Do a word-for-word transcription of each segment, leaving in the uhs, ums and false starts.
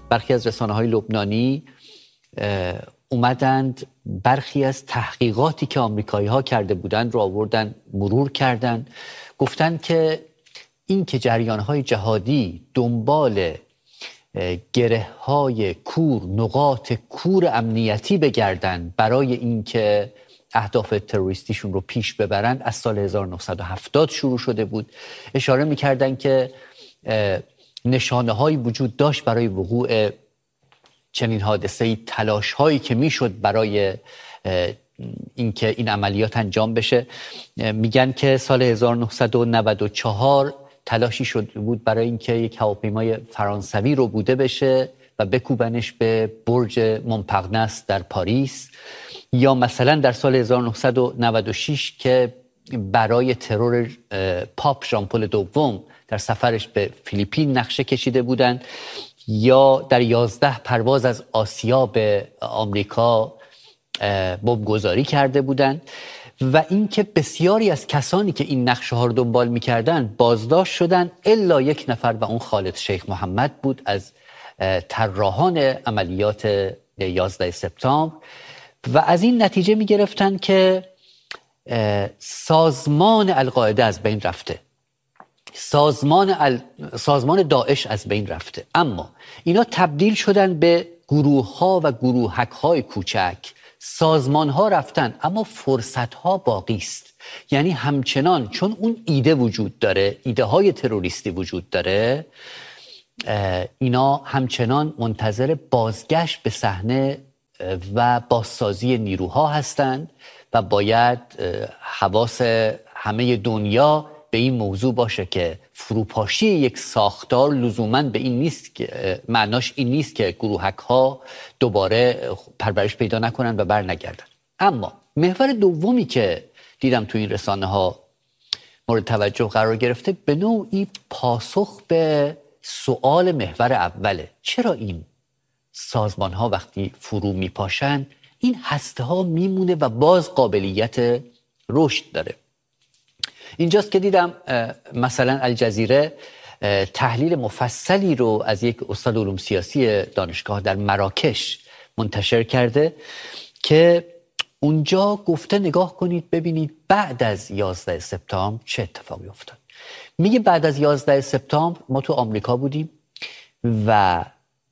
برخی از رسانه‌های لبنانی اومدند برخی از تحقیقاتی که آمریکایی‌ها کرده بودند رو آوردن مرور کردن، گفتن که این که جریان‌های جهادی دنبال گره‌های کور، نقاط کور امنیتی بگردن برای اینکه اهداف تروریستیشون رو پیش ببرن از سال هزار و نهصد و هفتاد شروع شده بود. اشاره می‌کردن که نشانه‌هایی وجود داشت برای وقوع چنین حادثه‌ای، تلاش‌هایی که میشد برای اینکه این عملیات انجام بشه. میگن که سال هزار و نهصد و نود و چهار تلاشی شده بود برای اینکه یک هواپیمای فرانسوی رو بوده بشه و بکوبنش به برج مونپارناس در پاریس. یا مثلا در سال هزار و نهصد و نود و شش که برای ترور پاپ ژان پل دوم در سفرش به فیلیپین نقشه کشیده بودند. یا در یازده پرواز از آسیا به آمریکا بمبگذاری کرده بودند. و اینکه بسیاری از کسانی که این نقشه ها رو دنبال می‌کردند بازداشت شدند الا یک نفر و اون خالد شیخ محمد بود از طراحان عملیات یازده سپتامبر. و از این نتیجه می‌گرفتن که سازمان القاعده از بین رفته، سازمان, ال... سازمان داعش از بین رفته، اما اینا تبدیل شدن به گروه ها و گروهک های کوچک. سازمان ها رفتن اما فرصت ها باقی است. یعنی همچنان چون اون ایده وجود داره، ایده های تروریستی وجود داره، اینا همچنان منتظر بازگشت به صحنه و بازسازی نیروها هستند و باید حواس همه دنیا به این موضوع باشه که فروپاشی یک ساختار لزوماً به این نیست که معناش این نیست که گروهک ها دوباره پرورش پیدا نکنن و بر نگردن. اما محور دومی که دیدم تو این رسانه ها مورد توجه قرار گرفته به نوعی پاسخ به سوال محور اوله. چرا این سازمان ها وقتی فرو میپاشن این هسته ها میمونه و باز قابلیت رشد داره؟ اینجاست که دیدم مثلا الجزیره تحلیل مفصلی رو از یک استاد علوم سیاسی دانشگاه در مراکش منتشر کرده که اونجا گفته نگاه کنید ببینید بعد از یازده سپتامبر چه اتفاقی افتاد. میگه بعد از یازده سپتامبر ما تو آمریکا بودیم و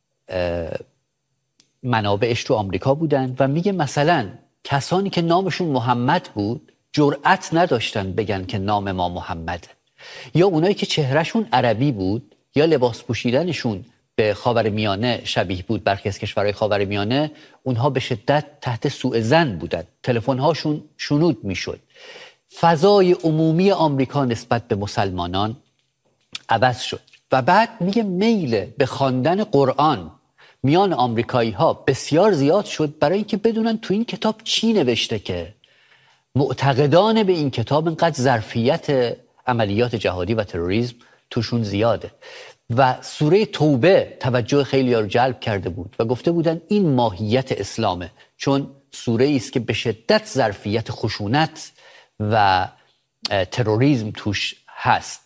منابعش تو آمریکا بودن و میگه مثلا کسانی که نامشون محمد بود جرأت نداشتن بگن که نام ما محمده، یا اونایی که چهرهشون عربی بود یا لباس پوشیدنشون به خاورمیانه شبیه بود، برخی از کشورهای خاورمیانه، اونها به شدت تحت سوء ظن بودن، تلفن‌هاشون شنود میشد. فضای عمومی آمریکا نسبت به مسلمانان عوض شد و بعد میگه میل به خواندن قرآن میان آمریکایی‌ها بسیار زیاد شد برای اینکه بدونن تو این کتاب چی نوشته که معتقدان به این کتاب اینقدر ظرفیت عملیات جهادی و تروریسم توشون زیاده. و سوره توبه توجه خیلی ها رو جلب کرده بود و گفته بودن این ماهیت اسلامه، چون سوره ای است که به شدت ظرفیت خشونت و تروریسم توش هست.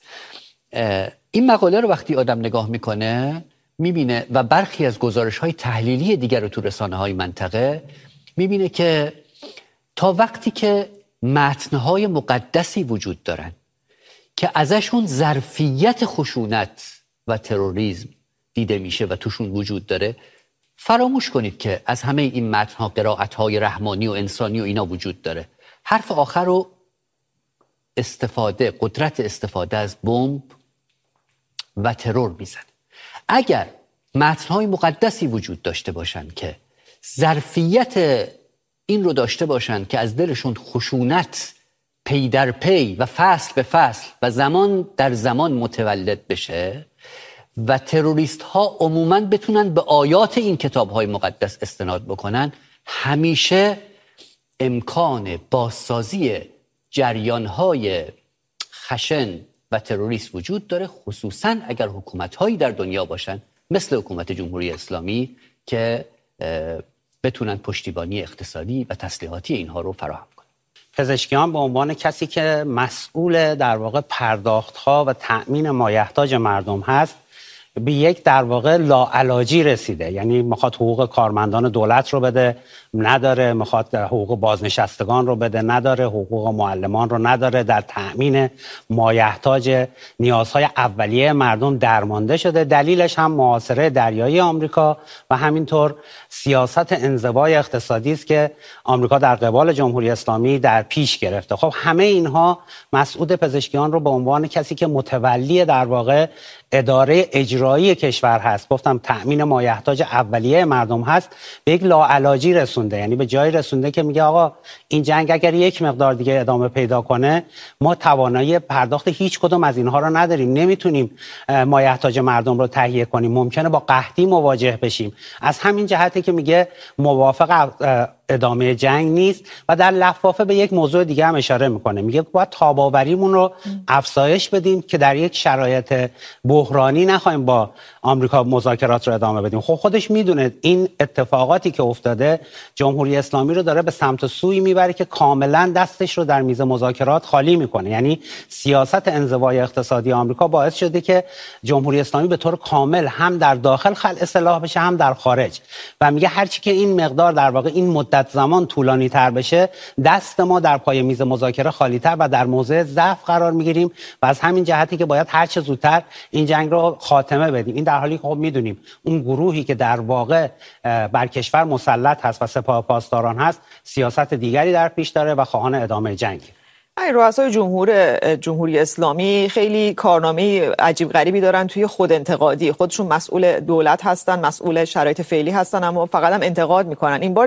این مقاله رو وقتی آدم نگاه میکنه میبینه و برخی از گزارش های تحلیلی دیگر رو تو رسانه های منطقه میبینه که تا وقتی که متن‌های مقدسی وجود دارن که ازشون ظرفیت خشونت و تروریسم دیده میشه و توشون وجود داره، فراموش کنید که از همه این متن‌ها قرائت‌های رحمانی و انسانی و اینا وجود داره. حرف آخر رو استفاده، قدرت استفاده از بمب و ترور میزنه. اگر متن‌های مقدسی وجود داشته باشن که ظرفیت این رو داشته باشن که از دلشون خشونت پی در پی و فصل به فصل و زمان در زمان متولد بشه و تروریست ها عموماً بتونن به آیات این کتاب های مقدس استناد بکنن، همیشه امکان بازسازی جریان های خشن و تروریست وجود داره، خصوصاً اگر حکومت هایی در دنیا باشن مثل حکومت جمهوری اسلامی که بتونن پشتیبانی اقتصادی و تسلیحاتی اینها رو فراهم کنن. پزشکیان به عنوان کسی که مسئول در واقع پرداخت‌ها و تأمین مایحتاج مردم هست به یک در واقع لاعلاجی رسیده. یعنی میخواد حقوق کارمندان دولت رو بده، نداره، میخواد حقوق بازنشستگان رو بده، نداره، حقوق معلمان رو نداره، در تأمین مایحتاج نیازهای اولیه مردم درمانده شده. دلیلش هم محاصره دریایی آمریکا و همینطور سیاست انزوای اقتصادی است که آمریکا در قبال جمهوری اسلامی در پیش گرفته. خب همه اینها مسعود پزشکیان رو به عنوان کسی که متولی در واقع اداره اجرایی کشور هست، گفتم تأمین مایحتاج اولیه مردم هست، به یک لاعلاجی رسونده. یعنی به جایی رسونده که میگه آقا این جنگ اگر یک مقدار دیگه ادامه پیدا کنه، ما توانایی پرداخت هیچ کدوم از اینها رو نداریم، نمیتونیم مایحتاج مردم رو تهیه کنیم، ممکنه با قحطی مواجه بشیم. از همین جهته که میگه موافق ادامه جنگ نیست و در لفافه به یک موضوع دیگه هم اشاره میکنه، میگه باید تاباوریمون رو افزایش بدیم که در یک شرایط بحرانی نخوایم با آمریکا مذاکرات رو ادامه بدیم. خب خودش میدونه این اتفاقاتی که افتاده جمهوری اسلامی رو داره به سمت سوی میبره که کاملا دستش رو در میز مذاکرات خالی میکنه. یعنی سیاست انزوای اقتصادی آمریکا باعث شده که جمهوری اسلامی به طور کامل هم در داخل خلع سلاح بشه هم در خارج و میگه هرچی که این مقدار در واقع این مدت زمان طولانی تر بشه، دست ما در پای میز مذاکره خالی تر و در موضع ضعف قرار میگیریم و از همین جهتی که باید هر چه زودتر این جنگ رو خاتمه بدیم. این در حالی که خب میدونیم اون گروهی که در واقع بر کشور مسلط هست و سپاه پاسداران هست سیاست دیگری در پیش داره و خواهان ادامه جنگ. این رؤسای جمهور جمهوری اسلامی خیلی کارنامه عجیب غریبی دارن توی خود انتقادی. خودشون مسئول دولت هستن، مسئول شرایط فعلی هستن، اما فقط هم انتقاد میکنن. این بار